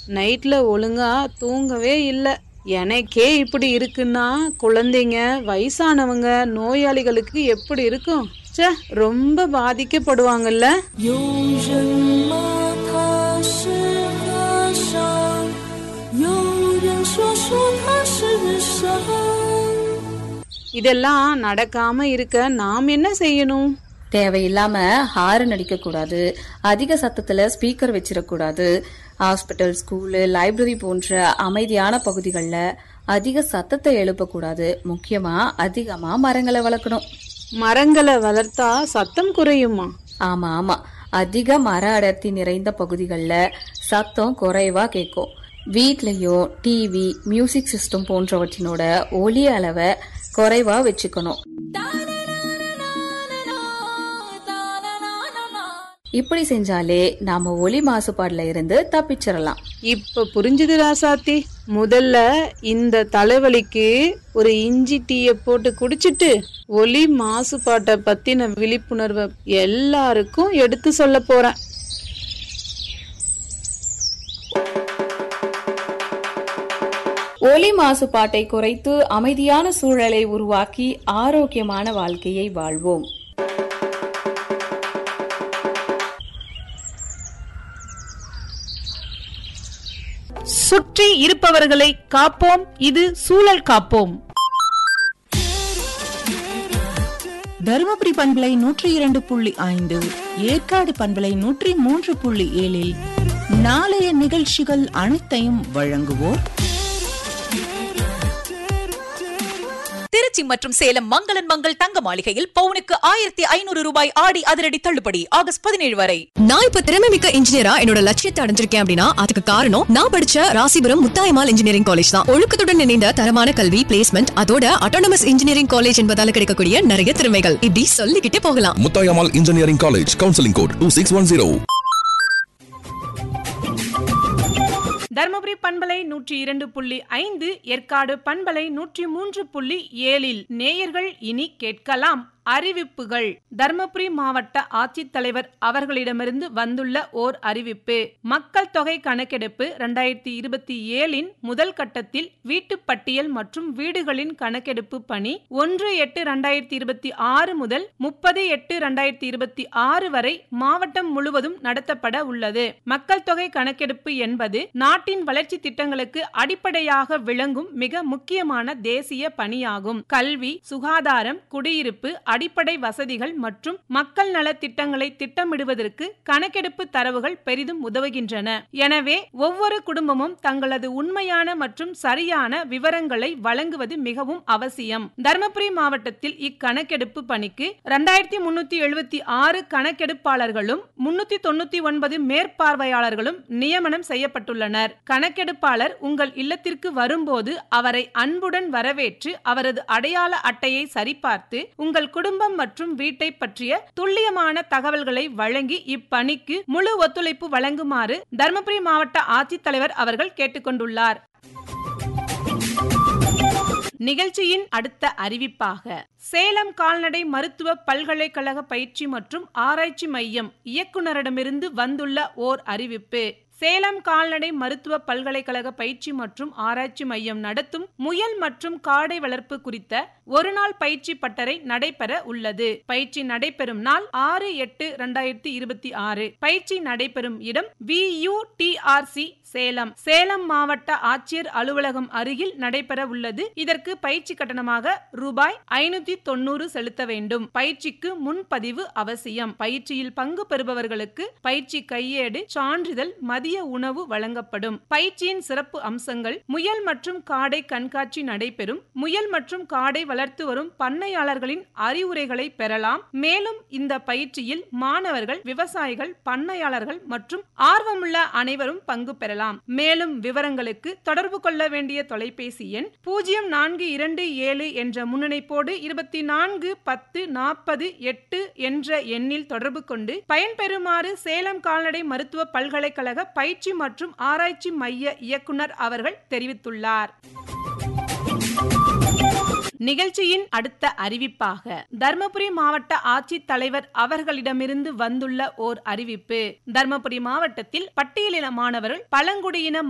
நைட்ல ஒழுங்கா தூங்கவே இல்லை. எனக்கே இப்படி இருக்குன்னா குழந்தைங்க, வயசானவங்க, நோயாளிகளுக்கு எப்படி இருக்கும்? ச்சே, ரொம்ப பாதிக்கப்படுவாங்கல்ல. இதெல்லாம் நடக்காம இருக்க நாம் என்ன செய்யணும்? தேவையில்லாம ஹாரன் அடிக்க கூடாது, அதிக சத்தத்துல ஸ்பீக்கர் வச்சிடக்கூடாது. ஹாஸ்பிட்டல், ஸ்கூலு, லைப்ரரி போன்ற அமைதியான பகுதிகளில் அதிக சத்தத்தை எழுப்பக்கூடாது. முக்கியமா அதிகமா மரங்களை வளர்க்கணும். மரங்களை வளர்த்தா சத்தம் குறையுமா? ஆமா, அதிக மர அடர்த்தி நிறைந்த பகுதிகளில் சத்தம் குறைவா கேட்கும். வீட்லயோ டிவி, மியூசிக் சிஸ்டம் போன்றவற்றினோட ஒலி அளவை குறைவா வச்சுக்கணும். இப்படி செஞ்சாலே நாம ஒலி மாசுபாடுல இருந்து தப்பிச்சிடலாம். இப்ப புரிஞ்சுது ராசாத்தி. முதல்ல இந்த தலைவலிக்கு ஒரு இஞ்சி டீயை போட்டு குடிச்சிட்டு ஒலி மாசுபாட்டை பத்தின விழிப்புணர்வை எல்லாருக்கும் எடுத்து சொல்ல போறேன். ஒலி மாசுபாட்டை குறைத்து அமைதியான சூழலை உருவாக்கி ஆரோக்கியமான வாழ்க்கையை வாழ்வோம். சுற்றி இருப்பவர்களை காப்போம். இது சூழல் காப்போம். தருமபுரி பண்பலை 102.5, ஏற்காடு பண்பலை 103.7 நாளைய நிகழ்ச்சிகள் அனைத்தையும் வழங்குவோர் திருச்சி மற்றும் சேலம் மங்களன் மங்கள் தங்க மாளிகையில் பவுனுக்கு 1500 ரூபாய் ஆடி அதிரடி தள்ளுபடி ஆகஸ்ட் 17 வரை. நான் இப்ப திறமைமிக்க இன்ஜினியரா என்னோட லட்சியத்தை அடைஞ்சிருக்கேன் அப்படின்னா அதுக்கு காரணம் நான் படிச்ச ராசிபுரம் முத்தாயம்மாள் இன்ஜினியரிங் காலேஜ் தான். ஒழுக்கத்துடன் இணைந்த தரமான கல்வி, பிளேஸ்மெண்ட், அதோட அட்டானமஸ் இன்ஜினியரிங் காலேஜ் என்பதால கிடைக்கக்கூடிய நிறைய திறமைகள் இப்படி சொல்லிக்கிட்டே போகலாம். Muthayammal engineering college, counselling code 2610. Dharmapuri பண்பலை 102.5, ஏற்காடு பண்பலை 103.7 நேயர்கள் இனி கேட்கலாம் அறிவிப்புகள். தர்மபுரி மாவட்ட ஆட்சித்தலைவர் அவர்களிடமிருந்து வந்துள்ள ஓர் அறிவிப்பு. மக்கள் தொகை கணக்கெடுப்பு 2027 முதல் கட்டத்தில் வீட்டு பட்டியல் மற்றும் வீடுகளின் கணக்கெடுப்பு பணி 1/8/2026 முதல் 30/8/2026 வரை மாவட்டம் முழுவதும் நடத்தப்பட உள்ளது. மக்கள் தொகை கணக்கெடுப்பு என்பது நாட்டின் வளர்ச்சி திட்டங்களுக்கு அடிப்படையாக விளங்கும் மிக முக்கியமான தேசிய பணியாகும். கல்வி, சுகாதாரம், குடியிருப்பு, அடிப்படை வசதிகள் மற்றும் மக்கள் நல திட்டங்களை திட்டமிடுவதற்கு கணக்கெடுப்பு தரவுகள் பெரிதும் உதவுகின்றன. எனவே ஒவ்வொரு குடும்பமும் தங்களது உண்மையான மற்றும் சரியான விவரங்களை வழங்குவது மிகவும் அவசியம். தர்மபுரி மாவட்டத்தில் இக்கணக்கெடுப்பு பணிக்கு 2376 கணக்கெடுப்பாளர்களும் 399 மேற்பார்வையாளர்களும் நியமனம் செய்யப்பட்டுள்ளனர். கணக்கெடுப்பாளர் உங்கள் இல்லத்திற்கு வரும்போது அவரை அன்புடன் வரவேற்று அவரது அடையாள அட்டையை சரிபார்த்து உங்கள் குடும்பம் மற்றும் வீட்டை பற்றிய துல்லியமான தகவல்களை வழங்கி இப்பணிக்கு முழு ஒத்துழைப்பு வழங்குமாறு தர்மபுரி மாவட்ட ஆட்சித்தலைவர் அவர்கள் கேட்டுக்கொண்டுள்ளார். நிகழ்ச்சியின் அடுத்த அறிவிப்பாக சேலம் கால்நடை மருத்துவ பல்கலைக்கழக பயிற்சி மற்றும் ஆராய்ச்சி மையம் இயக்குநரிடமிருந்து வந்துள்ள ஓர் அறிவிப்பு. சேலம் கால்நடை மருத்துவ பல்கலைக்கழக பயிற்சி மற்றும் ஆராய்ச்சி மையம் நடத்தும் முயல் மற்றும் காடை வளர்ப்பு குறித்த ஒருநாள் பயிற்சி பட்டறை நடைபெற உள்ளது. பயிற்சி நடைபெறும் நாள் 6/8/2026. பயிற்சி நடைபெறும் இடம் VUTRC சேலம். சேலம் மாவட்ட ஆட்சியர் அலுவலகம் அருகில் நடைபெற உள்ளது. இதற்கு பயிற்சி கட்டணமாக ரூபாய் 590 செலுத்த வேண்டும். பயிற்சிக்கு முன்பதிவு அவசியம். பயிற்சியில் பங்கு பெறுபவர்களுக்கு பயிற்சி கையேடு, சான்றிதழ், மதிய உணவு வழங்கப்படும். பயிற்சியின் சிறப்பு அம்சங்கள்: முயல் மற்றும் காடை கண்காட்சி நடைபெறும். முயல் மற்றும் காடை வளர்த்து வரும் பண்ணையாளர்களின் அறிவுரைகளை பெறலாம். மேலும் இந்த பயிற்சியில் மாணவர்கள், விவசாயிகள், பண்ணையாளர்கள் மற்றும் ஆர்வமுள்ள அனைவரும் பங்கு பெறலாம். மேலும் விவரங்களுக்கு தொடர்பு கொள்ள வேண்டிய தொலைபேசி எண் 0427 என்ற முன்னிணைப்போடு 24 10 40 8 என்ற எண்ணில் தொடர்பு கொண்டு பயன்பெறுமாறு சேலம் கால்நடை மருத்துவ பல்கலைக்கழக பயிற்சி மற்றும் ஆராய்ச்சி மைய இயக்குனர் அவர்கள் தெரிவித்துள்ளார். நிகழ்ச்சியின் அடுத்த அறிவிப்பாக தர்மபுரி மாவட்ட ஆட்சித்தலைவர் அவர்களிடமிருந்து வந்துள்ள ஓர் அறிவிப்பு. தர்மபுரி மாவட்டத்தில் பட்டியலின மாணவர்கள், பழங்குடியின